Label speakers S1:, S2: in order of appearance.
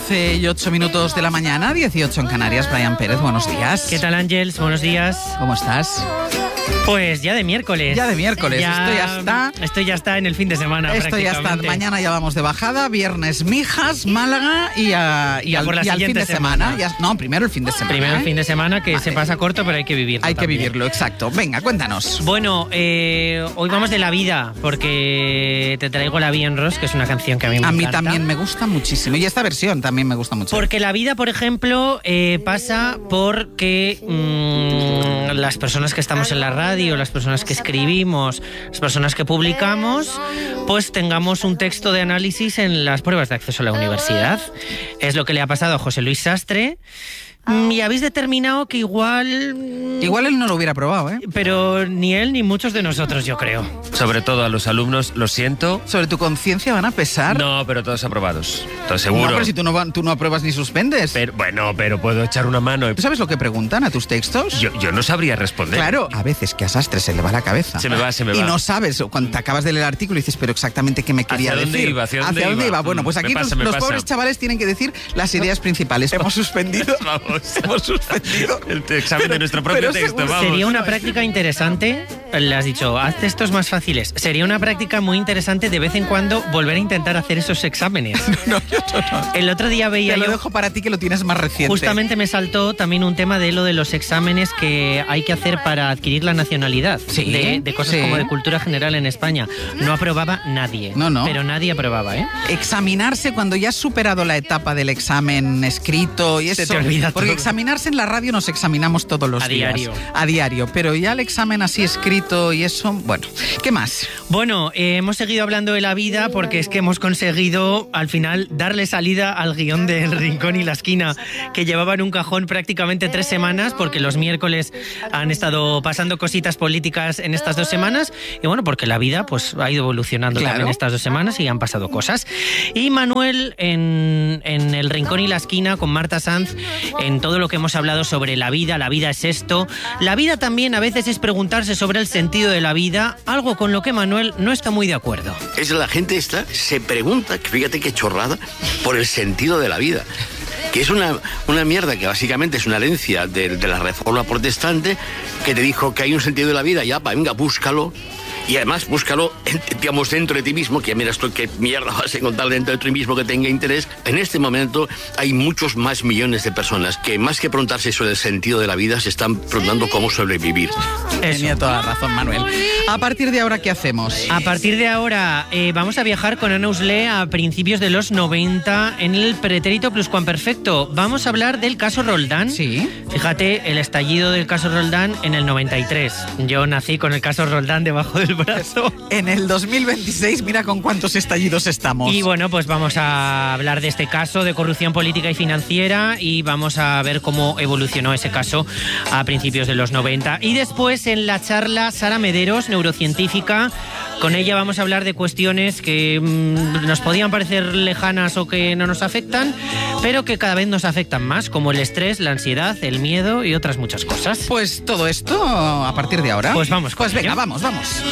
S1: 11:08 de la mañana, 18 en Canarias. Brian Pérez, buenos días.
S2: ¿Qué tal, Ángels? Buenos días.
S1: ¿Cómo estás?
S2: Pues ya de miércoles.
S1: Ya de miércoles,
S2: Esto ya está en el fin de semana.
S1: Esto ya está, mañana ya vamos de bajada, viernes Mijas, Málaga y al fin de semana. Primero el fin de semana.
S2: Primero el fin de semana, que se pasa corto, pero hay que vivirlo.
S1: Hay que vivirlo, exacto. Venga, cuéntanos.
S2: Bueno, hoy vamos de la vida, porque te traigo La Vie en Rose, que es una canción que a mí me encanta.
S1: A mí también me gusta muchísimo, y esta versión también me gusta mucho.
S2: Porque la vida, por ejemplo, pasa porque las personas que estamos en la radio, las personas que escribimos, las personas que publicamos, pues tengamos un texto de análisis en las pruebas de acceso a la universidad. Es lo que le ha pasado a José Luis Sastre. Y habéis determinado que igual
S1: él no lo hubiera probado, ¿eh?
S2: Pero ni él ni muchos de nosotros, yo creo.
S3: Sobre todo a los alumnos, lo siento.
S1: ¿Sobre tu conciencia van a pesar?
S3: No, pero todos aprobados. Todo seguro.
S1: No, pero si tú no apruebas ni suspendes.
S3: Pero puedo echar una mano.
S1: ¿Tú sabes lo que preguntan a tus textos?
S3: Yo no sabría responder.
S1: Claro, a veces que a Sastre se le va la cabeza.
S3: Se me va.
S1: Y no sabes, cuando te acabas de leer el artículo y dices, pero exactamente qué me quería decir.
S3: ¿Hacia dónde iba?
S1: Bueno, pues aquí los pobres chavales tienen que decir las ideas principales. Hemos suspendido. Hemos suspendido
S3: el examen de nuestro propio texto, vamos.
S2: Sería una práctica interesante, le has dicho, haz textos más fáciles. Sería una práctica muy interesante de vez en cuando volver a intentar hacer esos exámenes.
S1: No.
S2: El otro día veía
S1: Te lo dejo para ti, que lo tienes más reciente.
S2: Justamente me saltó también un tema de lo de los exámenes que hay que hacer para adquirir la nacionalidad.
S1: Sí,
S2: de cosas como de cultura general en España. No aprobaba nadie.
S1: No.
S2: Pero nadie aprobaba, ¿eh?
S1: Examinarse cuando ya has superado la etapa del examen escrito y eso.
S2: Se te olvida
S1: porque
S2: todo.
S1: Examinarse en la radio nos examinamos todos los días. A diario. Pero ya el examen así escrito y eso, bueno. ¿Qué más?
S2: Bueno, hemos seguido hablando de la vida porque es que hemos conseguido al final darle salida al guión de El Rincón y la Esquina, que llevaba en un cajón prácticamente 3 semanas, porque los miércoles han estado pasando cositas políticas en estas 2 semanas, y bueno, porque la vida pues ha ido evolucionando también estas 2 semanas y han pasado cosas. Y Manuel en El Rincón y la Esquina con Marta Sanz, en todo lo que hemos hablado sobre la vida es esto. La vida también a veces es preguntarse sobre el sentido de la vida, algo con lo que Manuel no está muy de acuerdo.
S4: Es la gente esta se pregunta, fíjate qué chorrada, por el sentido de la vida. Que es una mierda que básicamente es una herencia de la Reforma Protestante, que te dijo que hay un sentido de la vida, ya, venga, búscalo. Y además, búscalo, digamos, dentro de ti mismo, que mira esto, qué mierda vas a encontrar dentro de ti mismo que tenga interés. En este momento hay muchos más millones de personas que, más que preguntarse sobre el sentido de la vida, se están preguntando cómo sobrevivir.
S1: Tenía toda la razón, Manuel. A partir de ahora, ¿qué hacemos?
S2: A partir de ahora vamos a viajar con Ana Usle a principios de los 90 en el pretérito pluscuamperfecto. Vamos a hablar del caso Roldán.
S1: Sí.
S2: Fíjate, el estallido del caso Roldán en el 93. Yo nací con el caso Roldán debajo del brazo.
S1: En el 2026, mira con cuántos estallidos estamos.
S2: Y bueno, pues vamos a hablar de este caso de corrupción política y financiera y vamos a ver cómo evolucionó ese caso a principios de los 90. Y después en la charla Sara Mederos, neurocientífica. Con ella vamos a hablar de cuestiones que nos podían parecer lejanas o que no nos afectan, pero que cada vez nos afectan más, como el estrés, la ansiedad, el miedo y otras muchas cosas.
S1: Pues todo esto a partir de ahora.
S2: Pues vamos.
S1: Pues venga, vamos.